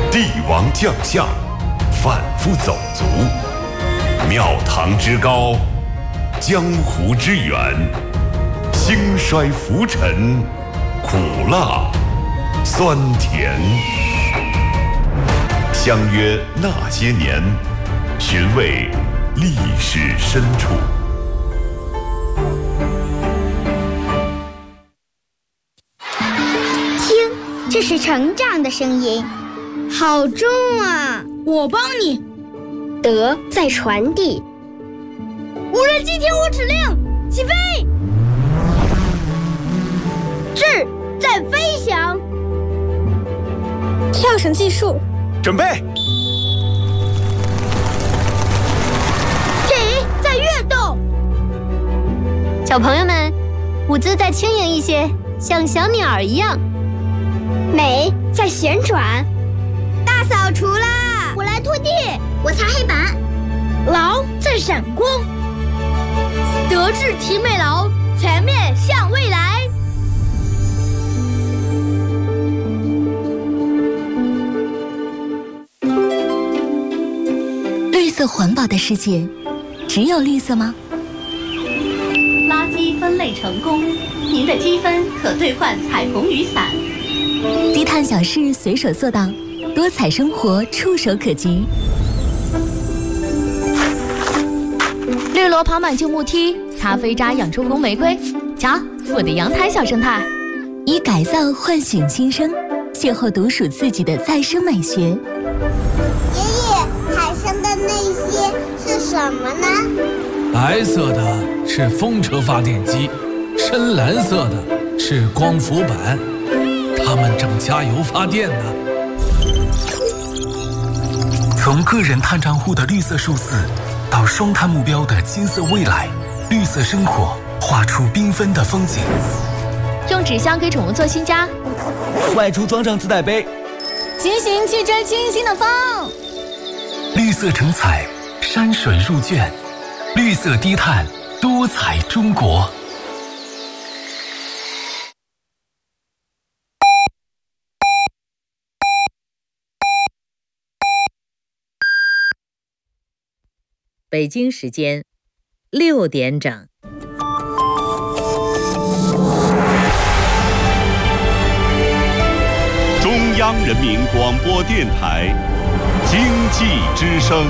帝王将相，反复走卒，庙堂之高，江湖之远，兴衰浮沉，苦辣酸甜。相约那些年，寻味历史深处。 听，这是成长的声音，好重啊！ 我帮你。 德在传递。 无人机听我指令，起飞！智在飞翔。 跳绳计数， 准备。 体在跃动。 小朋友们，舞姿再轻盈一些，像小鸟一样。 美在旋转。 大扫除啦！ 我来拖地，我擦黑板。 劳在闪光。德智体美劳，全面向未来。 绿色环保的世界，只有绿色吗？ 垃圾分类成功，您的积分可兑换彩虹雨伞。 低碳小事随手做到，多彩生活触手可及。 绿萝跑满旧木梯，咖啡渣养出红玫瑰。瞧，我的阳台小生态。 以改造唤醒新生，邂逅独属自己的再生美学。 爷爷，海上的那些是什么呢？ 白色的是风车发电机，深蓝色的是光伏板，它们正加油发电呢。 从个人碳账户的绿色数字，到双碳目标的金色未来，绿色生活画出缤纷的风景。 用纸箱给宠物做新家， 外出装上自带杯， 骑行去追清新的风。 绿色成彩，山水入卷，绿色低碳，多彩中国。 北京时间6点整。 中央人民广播电台经济之声。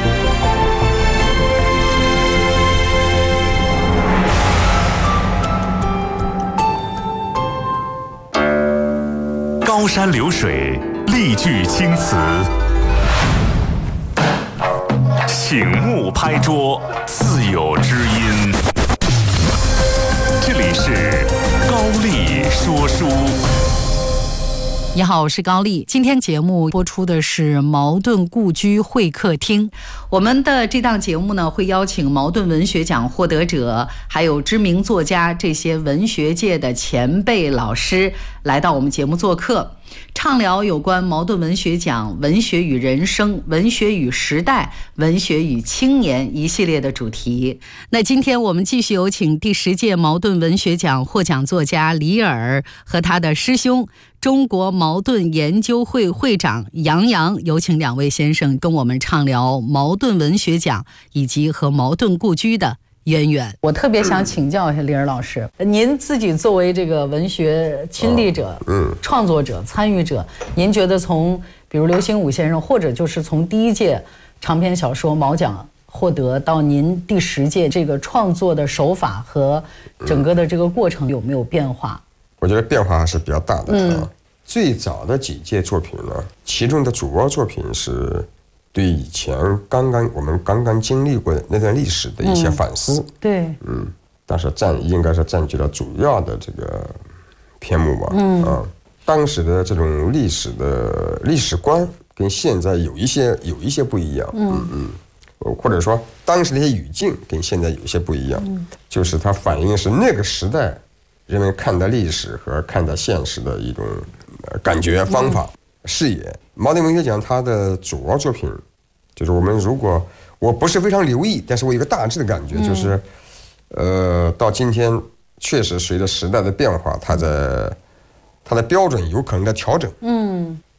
高山流水，丽句青词。醒目拍桌，自有知音。这里是高丽说书。 你好，我是高丽。今天节目播出的是茅盾故居会客厅。我们的这档节目呢，会邀请茅盾文学奖获得者，还有知名作家这些文学界的前辈老师来到我们节目做客，畅聊有关茅盾文学奖、文学与人生、文学与时代、文学与青年一系列的主题。那今天我们继续有请第10届茅盾文学奖获奖作家李尔和他的师兄中国茅盾研究会会长杨洋，有请2位先生跟我们畅聊茅盾文学奖以及和茅盾故居的渊源。我特别想请教一下李尔老师，您自己作为这个文学亲历者、创作者、参与者，您觉得从比如刘心武先生，或者就是从第1届长篇小说茅奖获得到您第10届这个创作的手法和整个的这个过程有没有变化？ 我觉得变化还是比较大的。最早的几届作品呢，其中的主要作品是对以前我们刚刚经历过的那段历史的一些反思。 对， 但是应该是占据了主要的这个篇目吧。当时的这种历史观跟现在有一些不一样。或者说当时的一些语境跟现在有些不一样。就是它反映的是那个时代人们看待历史和看待现实的一种感觉、方法、视野。茅盾文学奖它的主要作品，就是我不是非常留意，但是我有一个大致的感觉，就是到今天确实随着时代的变化，它的标准有可能在调整。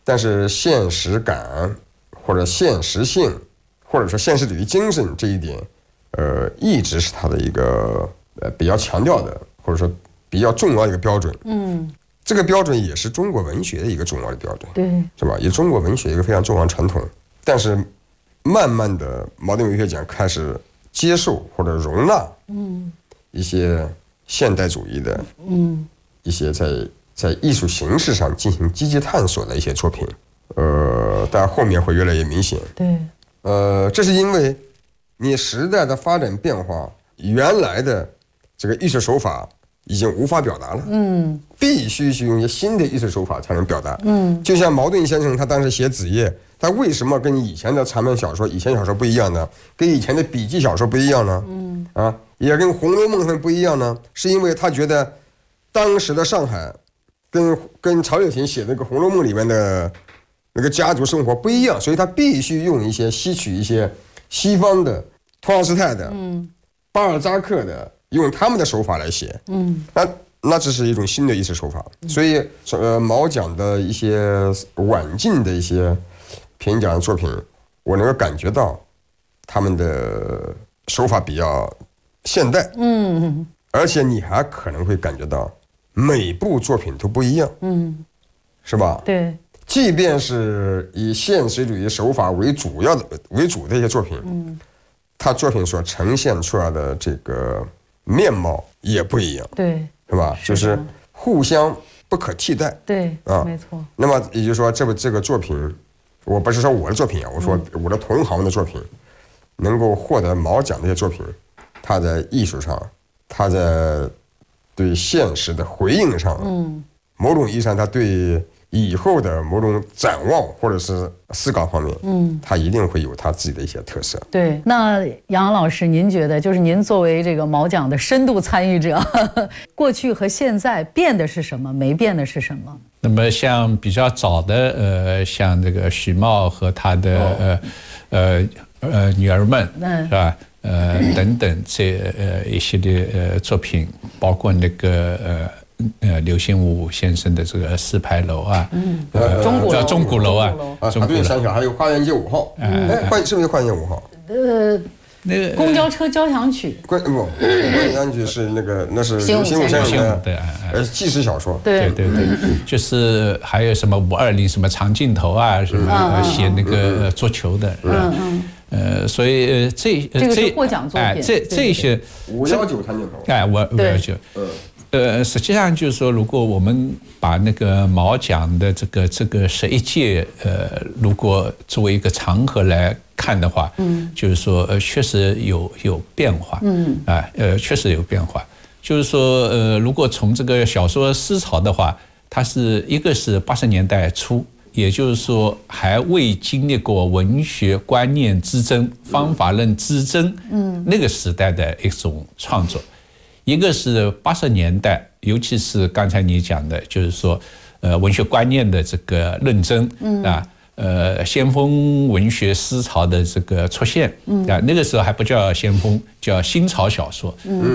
但是现实感或者现实性，或者说现实主义精神这一点，一直是他的一个比较强调的，或者说比较重要的一个标准。这个标准也是中国文学的一个重要的标准， 对， 是吧？也中国文学一个非常重要的传统。但是慢慢的，茅盾文学奖开始接受或者容纳，一些现代主义的，一些在艺术形式上进行积极探索的一些作品，但后面会越来越明显。 对， 这是因为你时代的发展变化，原来的这个艺术手法已经无法表达了，必须去用一些新的艺术手法才能表达。就像茅盾先生他当时写《子夜》，他为什么跟以前的长篇小说、以前小说不一样呢？跟以前的笔记小说不一样呢？也跟《红楼梦》不一样呢？是因为他觉得当时的上海跟曹雪芹写那个《红楼梦》里面的那个家族生活不一样，所以他必须用一些吸取一些西方的托尔斯泰的、巴尔扎克的，用他们的手法来写。那这是一种新的艺术手法。所以毛讲的一些晚近的一些评奖的作品，我能够感觉到他们的手法比较现代。而且你还可能会感觉到每部作品都不一样。是吧？ 对。 即便是以现实主义手法为主的一些作品，它作品所呈现出来的这个面貌也不一样。 对。 是吧？就是互相不可替代。 对，没错。 那么也就是说，这个作品，我不是说我的作品啊，我说我的同行的作品，能够获得毛奖这些作品，它在艺术上，它在对现实的回应上，某种意义上，它对以后的某种展望或者是思考方面，它一定会有它自己的一些特色。 对，那杨洋老师，您觉得，就是您作为这个毛奖的深度参与者，过去和现在变的是什么？没变的是什么？ 那么像比较早的像这个许茂和他的女儿们，是吧？等等这一系列作品，包括那个刘心武先生的这个四牌楼啊，钟鼓楼啊， 对，想想还有花园街5号，是不是花园街5号？ 那个公交车交响曲， 公交曲是那是刘心武先生的纪实小说， 对，就是还有什么520什么长镜头啊，什么写那个桌球的，所以这个是获奖作品， 这些 519长镜头 ，519。实际上就是说，如果我们把那个毛奖的这个11届，如果作为一个长河来看的话，就是说，确实有变化，确实有变化。就是说，如果从这个小说思潮的话，它是一个是80年代初，也就是说还未经历过文学观念之争、方法论之争，那个时代的一种创作。一个是80年代，尤其是刚才你讲的，就是说，文学观念的这个论争先锋文学思潮的这个出现，那个时候还不叫先锋，叫新潮小说，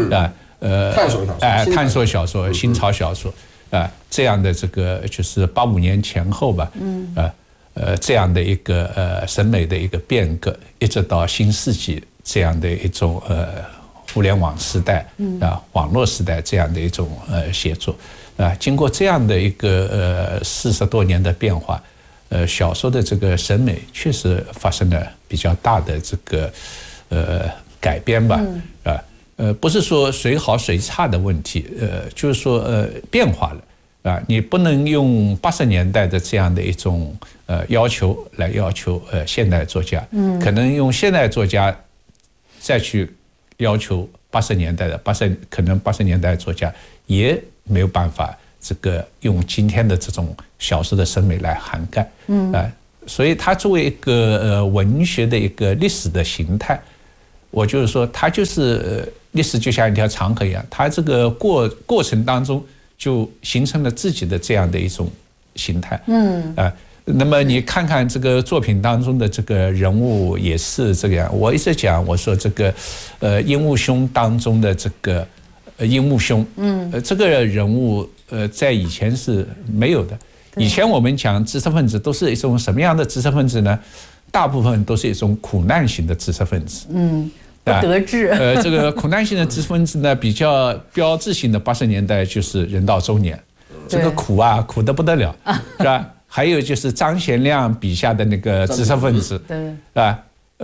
探索小说、新潮小说，这样的这个就是85年前后吧，这样的一个审美的一个变革，一直到新世纪这样的一种互联网时代网络时代这样的一种写作经过这样的一个40多年的变化，小说的这个审美确实发生了比较大的这个改编吧，不是说谁好谁差的问题，就是说变化了你不能用80年代的这样的一种要求来要求现代作家，可能用现代作家再去要求80年代的可能80年代作家也没有办法这个用今天的这种小说的审美来涵盖，所以它作为一个文学的一个历史的形态，我就是说它就是历史就像一条长河一样，它这个过程当中就形成了自己的这样的一种形态，那么你看看这个作品当中的这个人物也是这个样。我一直讲，我说这个樱木兄当中的这个樱木兄，这个人物在以前是没有的， 以前我们讲知识分子都是一种什么样的知识分子呢？大部分都是一种苦难型的知识分子。 不得志。 这个苦难型的知识分子呢，比较标志性的80年代就是人到中年，这个苦啊，苦得不得了，是吧？还有就是张贤亮笔下的那个知识分子， 对， 啊，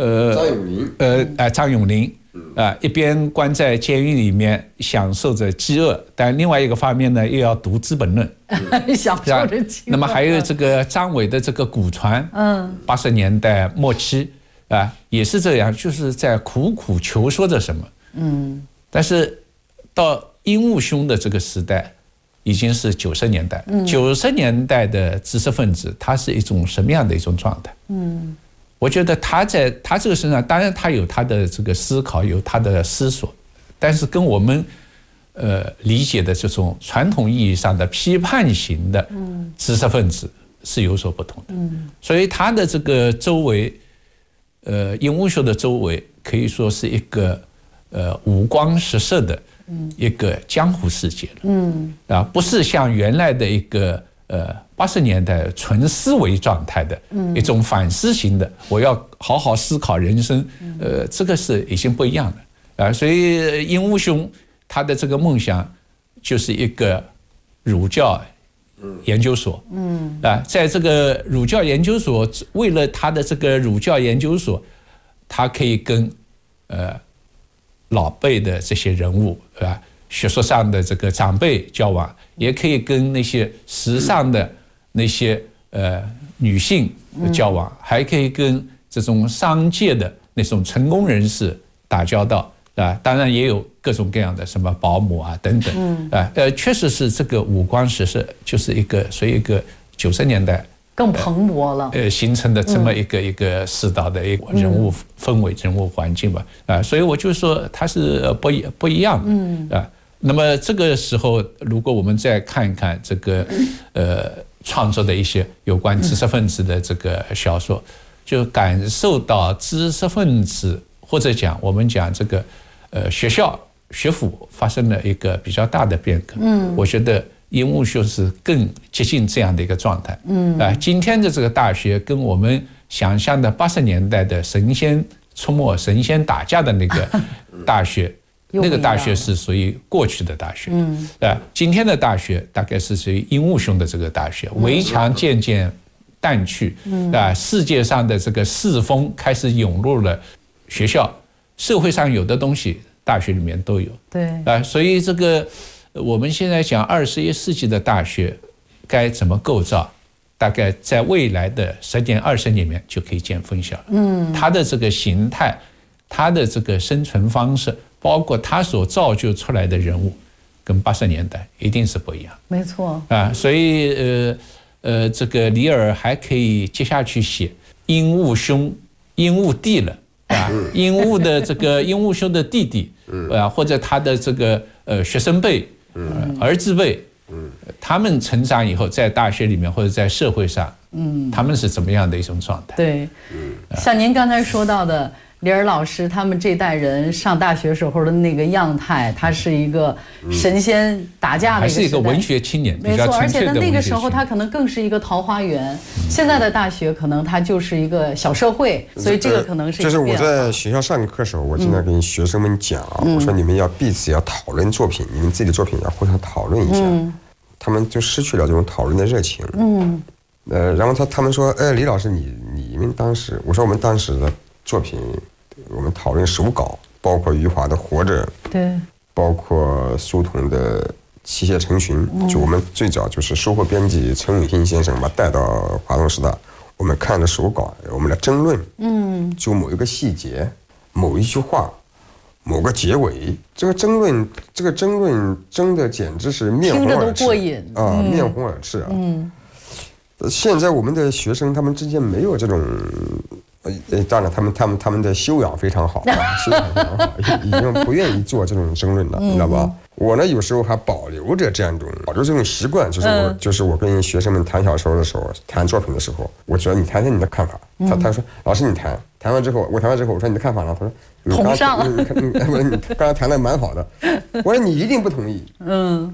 张永林，啊，一边关在监狱里面享受着饥饿，但另外一个方面呢，又要读《资本论》， 享受着饥饿。 那么还有这个张伟的这个古传，80年代末期啊，也是这样，就是在苦苦求说着什么。但是到殷务兄的这个时代，已经是90年代。90年代的知识分子，他是一种什么样的一种状态？我觉得他在他这个身上，当然他有他的这个思考，有他的思索，但是跟我们理解的这种传统意义上的批判型的知识分子是有所不同的。所以他的这个周围，殷务兄的周围可以说是一个五光十色的一个江湖世界了。不是像原来的一个80年代纯思维状态的一种反思型的，我要好好思考人生，这个是已经不一样的。所以殷务兄他的这个梦想就是一个儒教研究所。在这个儒教研究所，为了他的这个儒教研究所，他可以跟老辈的这些人物，学术上的这个长辈交往，也可以跟那些时尚的那些女性交往，还可以跟这种商界的那种成功人士打交道，当然也有各种各样的什么保姆啊等等，确实是这个五光十色，就是一个所以一个90年代更蓬勃了， 形成的这么一个世道的一个人物氛围、人物环境吧，所以我就说它是不一样的，那么这个时候，如果我们再看一看这个创作的一些有关知识分子的这个小说，就感受到知识分子或者我们讲这个学校学府发生了一个比较大的变革。我觉得殷务兄是更接近这样的一个状态。今天的这个大学跟我们想象的80年代的神仙出没、神仙打架的那个大学。那个大学是属于过去的大学，今天的大学大概是属于殷务兄的这个大学，围墙渐渐淡去，世界上的这个世风开始涌入了学校，社会上有的东西大学里面都有，所以这个我们现在讲21世纪的大学该怎么构造，大概在未来的10年、20年里面就可以见分晓了。它的这个形态，它的这个生存方式，包括他所造就出来的人物，跟80年代一定是不一样。 没错所以这个李尔还可以接下去写殷务兄、殷务弟了殷务的这个殷务兄的弟弟或者他的这个学生辈、儿子辈，他们成长以后在大学里面或者在社会上，他们是怎么样的一种状态？ 对，像您刚才说到的。李尔老师他们这代人上大学时候的那个样态，他是一个神仙打架的一个时代， 还是一个文学青年， 没错，而且在那个时候他可能更是一个桃花源。现在的大学可能它就是一个小社会，所以这个可能是一个变化。 就是我在学校上课的时候，我经常跟学生们讲，我说你们要彼此要讨论作品，你们自己的作品要互相讨论一下。他们就失去了这种讨论的热情。然后他们说，李老师你们当时，我说我们当时的作品，我们讨论手稿，包括余华的《活着》， 对， 包括苏童的《妻妾成群》，就我们最早就是收获编辑陈伟信先生把带到华东师大，我们看了手稿，我们来争论，就某一个细节、某一句话、某个结尾，这个争论争的简直是面红耳赤，听着都过瘾面红耳赤现在我们的学生他们之间没有这种。当然，他们的修养非常好修养非常好，已经不愿意做这种争论了，你知道吧？我呢，有时候还保留着这种习惯，就是我跟学生们谈小说的时候，谈作品的时候，我觉得你谈谈你的看法。他说老师你谈完之后，我说你的看法呢？他说你刚才谈的蛮好的。我说你一定不同意。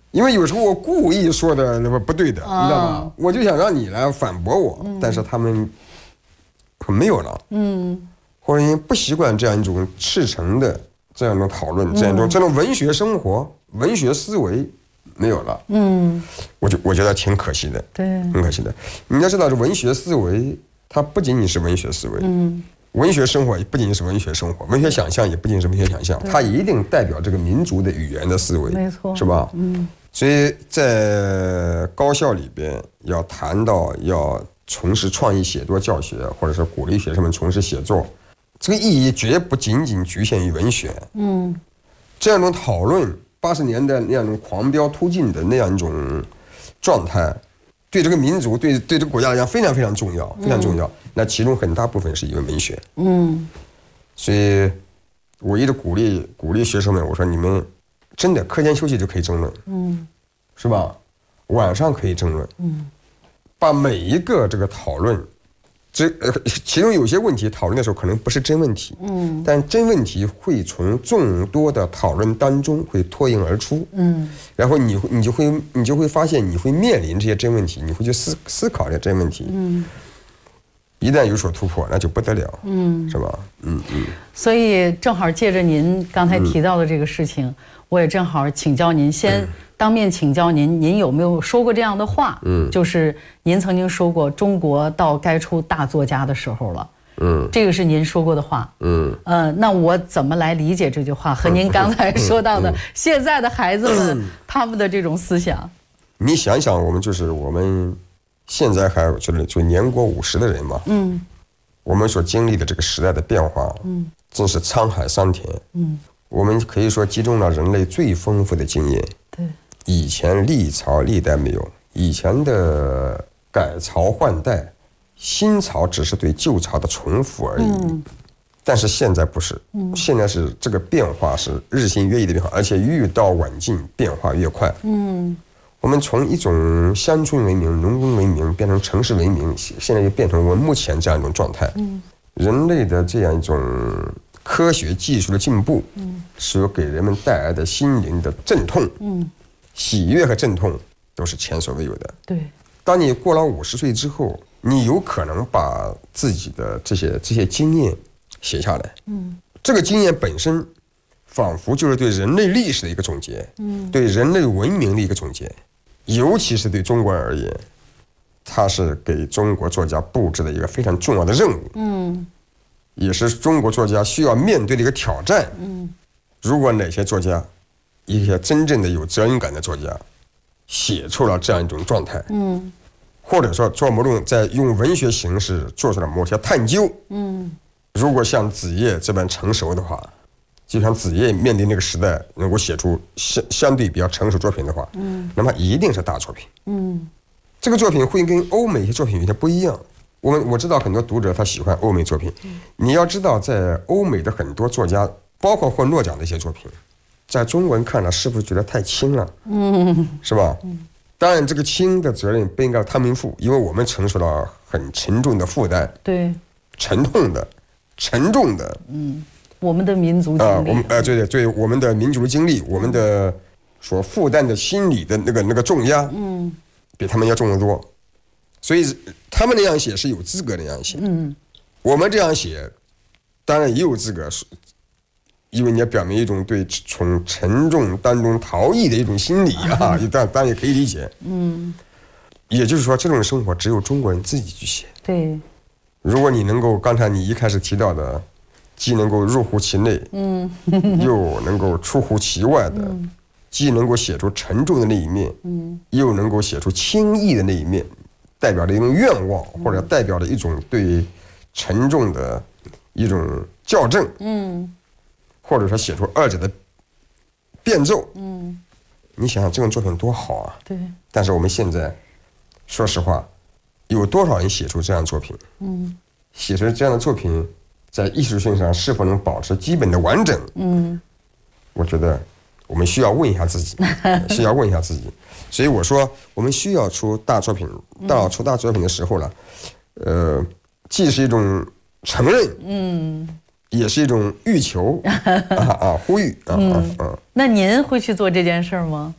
因为有时候我故意说的那不对的，你知道吧？我就想让你来反驳我，但是他们没有了，或者因为不习惯这样一种赤诚的这样一种讨论，这种文学生活、文学思维没有了，我觉得挺可惜的， 对， 很可惜的。你要知道，这文学思维它不仅仅是文学思维，文学生活也不仅仅是文学生活，文学想象也不仅仅是文学想象，它一定代表这个民族的语言的思维， 没错， 是吧？所以在高校里边要谈到要从事创意写作教学，或者是鼓励学生们从事写作，这个意义绝不仅仅局限于文学。这样一种讨论，80年代那样一种狂飙突进的那样一种状态，对这个民族、对这个国家来讲非常非常重要，非常重要。那其中很大部分是因为文学。所以我一直鼓励学生们，我说你们真的课间休息就可以争论，是吧？晚上可以争论，把每一个这个讨论，其中有些问题讨论的时候可能不是真问题，但真问题会从众多的讨论当中会脱颖而出，然后你就会发现你会面临这些真问题，你会去思考这些真问题，一旦有所突破，那就不得了，是吧？ 所以正好借着您刚才提到的这个事情，我也正好请教您，先当面请教您，您有没有说过这样的话？就是您曾经说过，中国到该出大作家的时候了。这个是您说过的话。那我怎么来理解这句话和您刚才说到的现在的孩子们他们的这种思想？ 你想想，我们现在还就年过50的人嘛，我们所经历的这个时代的变化，真是沧海桑田。我们可以说集中了人类最丰富的经验。 对， 以前历朝历代没有，以前的改朝换代，新朝只是对旧朝的重复而已。但是现在不是，现在是这个变化是日新月异的变化，而且愈到晚近，变化越快。我们从一种乡村文明、农耕文明变成城市文明，现在又变成我们目前这样一种状态。人类的这样一种科学技术的进步，所给人们带来的心灵的阵痛，喜悦和阵痛都是前所未有的。 对， 当你过了50岁之后，你有可能把自己的这些经验写下来。这个经验本身，仿佛就是对人类历史的一个总结，对人类文明的一个总结。尤其是对中国人而言，它是给中国作家布置的一个非常重要的任务。也是中国作家需要面对的一个挑战。如果哪些作家，一些真正的有责任感的作家，写出了这样一种状态，或者说做某种在用文学形式做出了某些探究，如果像子夜这般成熟的话，就像子夜面对那个时代能够写出相对比较成熟作品的话，那么一定是大作品。这个作品会跟欧美一些作品有些不一样。我知道很多读者他喜欢欧美作品，你要知道，在欧美的很多作家，包括获诺奖的一些作品，在中国人看了是不是觉得太轻了？是吧？当然，这个轻的责任不应该他们负，因为我们承受了很沉重的负担。 对， 沉重的。 我们的民族经历对，我们的民族经历，我们的所负担的心理的那个重压，比他们要重得多。所以他们那样写是有资格那样写，我们这样写当然也有资格，因为你要表明一种对从沉重当中逃逸的一种心理啊，当然也可以理解。也就是说，这种生活只有中国人自己去写。 对， 如果你能够刚才你一开始提到的，既能够入乎其内，又能够出乎其外的，既能够写出沉重的那一面，又能够写出轻易的那一面，代表着一种愿望，或者代表着一种对沉重的一种校正，或者说写出二者的变奏，你想想这种作品多好啊！ 对。 但是我们现在，说实话，有多少人写出这样的作品？写出这样的作品，在艺术性上是否能保持基本的完整？我觉得我们需要问一下自己，所以我说，我们需要出大作品。到出大作品的时候了，既是一种承认，也是一种欲求呼吁。 那您会去做这件事吗？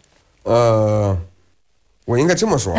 我应该这么说，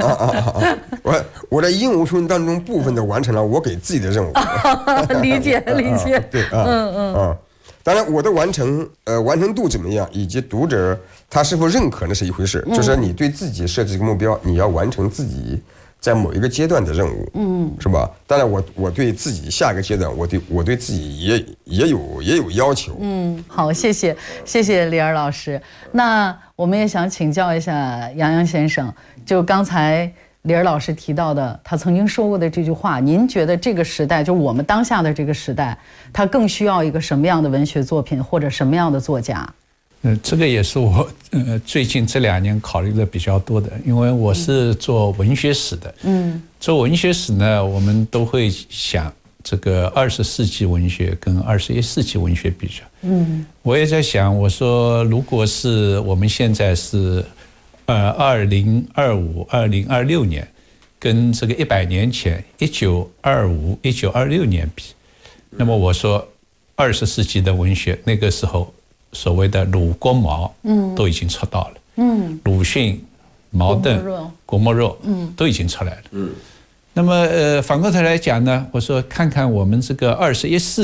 我在应无穷当中部分的完成了我给自己的任务。 理解。 对当然我的完成度怎么样，以及读者他是否认可那是一回事，就是你对自己设置一个目标，你要完成自己在某一个阶段的任务，是吧？当然我对自己下一个阶段，我对自己也有要求。 好，谢谢李尔老师。那我们也想请教一下杨先生，就刚才李尔老师提到的，他曾经说过的这句话，您觉得这个时代，就我们当下的这个时代，他更需要一个什么样的文学作品，或者什么样的作家？ 这个也是我最近这2年考虑的比较多的，因为我是做文学史的。做文学史呢，我们都会想这个20世纪文学跟21世纪文学比较。我也在想，我说如果是我们现在是2025、2026年，跟这个100年前1925、1926年比，那么我说20世纪的文学那个时候。所谓的鲁郭毛，都已经出道了，鲁迅、茅盾、郭沫若，都已经出来了，那么反过头来讲呢，我说看看我们这个21世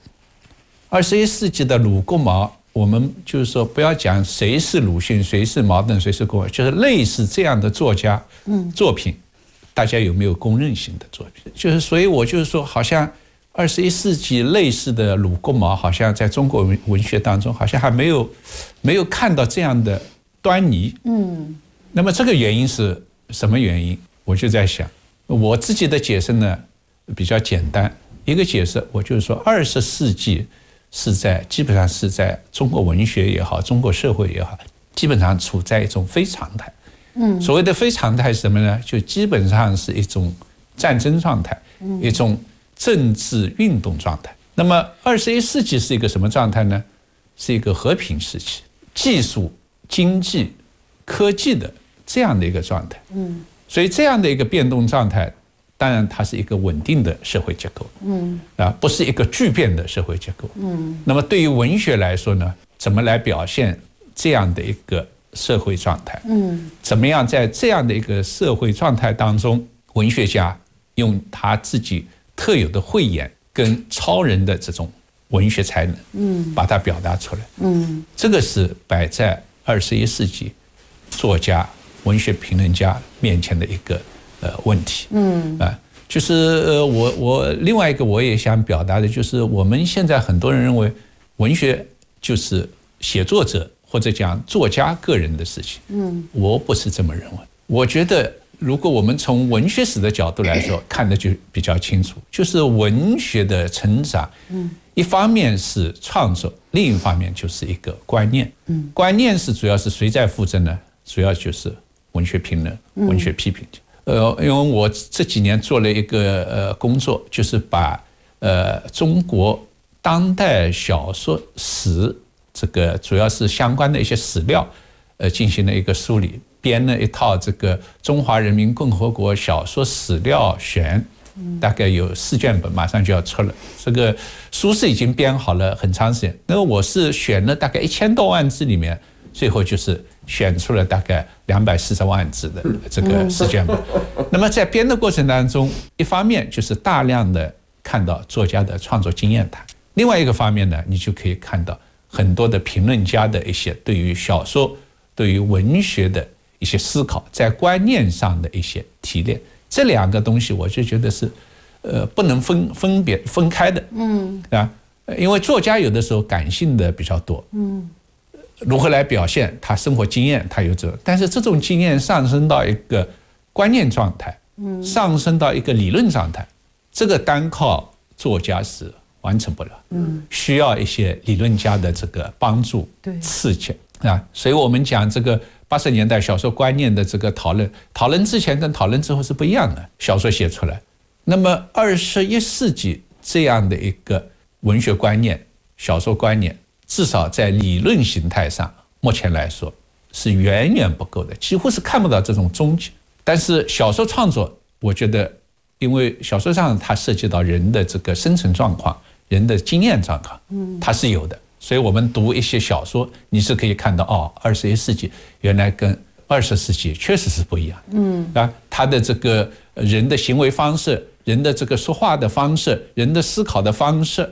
纪的鲁郭毛，我们就是说不要讲谁是鲁迅，谁是茅盾，谁是郭沫若，就是类似这样的作家，作品，大家有没有公认性的作品？就是所以我就是说，好像。21世纪类似的鲁郭毛，好像在中国文学当中，好像还没有看到这样的端倪。那么这个原因是什么原因？我就在想，我自己的解释呢比较简单，一个解释我就是说，20世纪基本上是在中国文学也好，中国社会也好，基本上处在一种非常态。所谓的非常态是什么呢？就基本上是一种战争状态，一种政治运动状态。那么21世纪是一个什么状态呢？是一个和平时期，技术、经济、科技的这样的一个状态。所以这样的一个变动状态，当然它是一个稳定的社会结构，不是一个巨变的社会结构。那么对于文学来说呢，怎么来表现这样的一个社会状态？怎么样在这样的一个社会状态当中，文学家用他自己特有的慧眼跟超人的这种文学才能，把它表达出来。这个是摆在21世纪作家、文学评论家面前的一个问题。就是我另外一个我也想表达的就是，我们现在很多人认为文学就是写作者或者讲作家个人的事情。我不是这么认为。我觉得如果我们从文学史的角度来说，看的就比较清楚，就是文学的成长，一方面是创作，另一方面就是一个观念。观念是主要是谁在负责呢？主要就是文学评论、文学批评家。因为我这几年做了一个工作，就是把中国当代小说史这个主要是相关的一些史料，进行了一个梳理。编了一套这个《中华人民共和国小说史料选》，大概有4卷本，马上就要出了。这个书是已经编好了很长时间。那么我是选了大概1000多万字里面，最后就是选出了大概240万字的这个4卷本。那么在编的过程当中，一方面就是大量的看到作家的创作经验谈，另外一个方面呢，你就可以看到很多的评论家的一些对于小说、对于文学的一些思考，在观念上的一些提炼，这2个东西我就觉得是，不能分开的，啊，因为作家有的时候感性的比较多，如何来表现他生活经验，他有这种，但是这种经验上升到一个观念状态，上升到一个理论状态，这个单靠作家是完成不了，需要一些理论家的这个帮助、刺激啊，所以我们讲这个。80年代小说观念的这个讨论之前跟讨论之后是不一样的。小说写出来，那么21世纪这样的一个文学观念、小说观念，至少在理论形态上，目前来说是远远不够的，几乎是看不到这种踪迹。但是小说创作，我觉得，因为小说上它涉及到人的这个生存状况、人的经验状况，它是有的。 所以我们读一些小说，你是可以看到哦，21世纪原来跟20世纪确实是不一样。他的这个人的行为方式、人的这个说话的方式、人的思考的方式